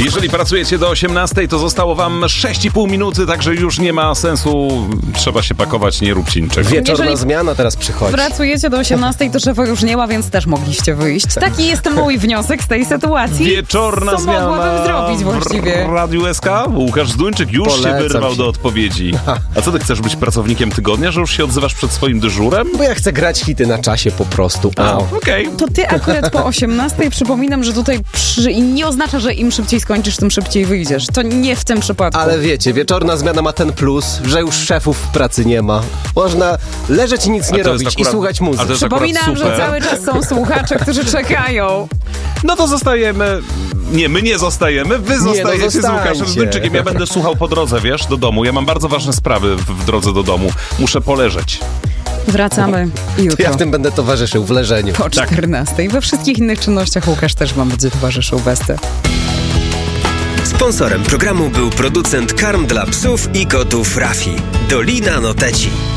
Jeżeli pracujecie do 18, to zostało wam 6,5 minuty, także już nie ma sensu, trzeba się pakować, nie róbcie niczego. Wieczorna zmiana teraz przychodzi. Pracujecie do 18, to szefa już nie ma, więc też mogliście wyjść. Taki jest mój wniosek z tej sytuacji. Wieczorna Co zmiana mogłabym zrobić właściwie? w Radiu SK? Łukasz Zduńczyk już Polecam się wyrwał się. do odpowiedzi. A co, ty chcesz być pracownikiem tygodnia, że już się odzywasz przed swoim dyżurem? Bo ja chcę grać hity na czasie po prostu. Okej. To ty akurat po 18 przypominam, że tutaj i nie oznacza, że im szybciej skończysz, tym szybciej wyjdziesz. To nie w tym przypadku. Ale wiecie, wieczorna zmiana ma ten plus, że już szefów w pracy nie ma. Można leżeć i nic nie to jest robić akurat- i słuchać a muzyki. to jest akurat Przypominam, że super. cały czas są słuchacze, którzy czekają. No to zostajemy. Nie, my nie zostajemy. Wy zostajecie z zostańcie. Łukaszem Zduńczykiem. Ja będę słuchał po drodze, wiesz, do domu. Ja mam bardzo ważne sprawy w drodze do domu. Muszę poleżeć. Wracamy jutro. Ja w tym będę towarzyszył w leżeniu. Po 14. We wszystkich innych czynnościach Łukasz też wam będzie towarzyszył bez te. Sponsorem programu był producent karm dla psów i kotów Rafi. Dolina Noteci.